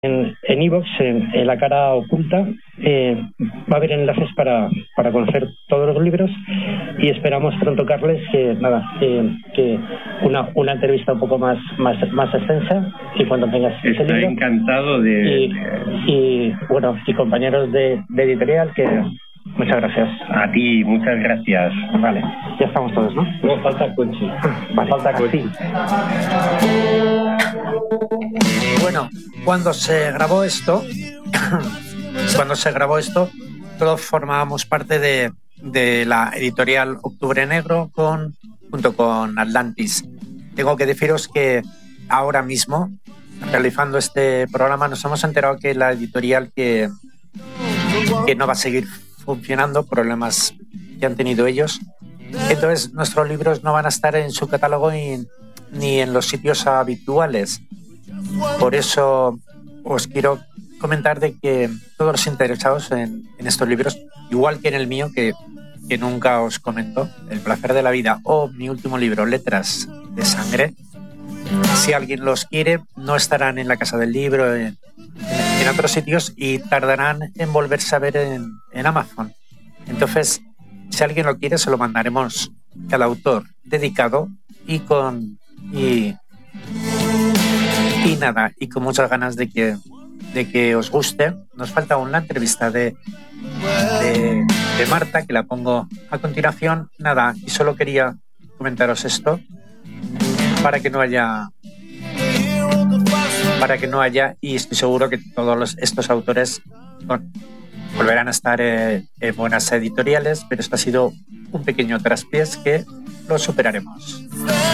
en iVoox, en la cara oculta, va a haber enlaces para conocer todos los libros, y esperamos pronto, Carles, que una entrevista un poco más extensa, y cuando tengas ese libro. Estoy encantado y compañeros de editorial, que muchas gracias. A ti, muchas gracias. Vale, ya estamos todos, ¿no? No, falta Conchi. Vale, falta Conchi. Bueno, cuando se grabó esto, todos formábamos parte de la editorial Octubre Negro junto con Atlantis. Tengo que deciros que ahora mismo, realizando este programa, nos hemos enterado que la editorial que no va a seguir funcionando, problemas que han tenido ellos. Entonces, nuestros libros no van a estar en su catálogo ni en los sitios habituales. Por eso os quiero comentar de que todos los interesados en estos libros, igual que en el mío, que nunca os comento, El placer de la vida, o mi último libro, Letras de sangre, si alguien los quiere, no estarán en la Casa del Libro, en otros sitios, y tardarán en volverse a ver en Amazon. Entonces, si alguien lo quiere, se lo mandaremos al autor dedicado y con muchas ganas de que os guste. Nos falta aún la entrevista de Marta, que la pongo a continuación. Y solo quería comentaros esto para que no haya, y estoy seguro que todos estos autores volverán a estar en buenas editoriales, pero esto ha sido un pequeño traspiés que lo superaremos.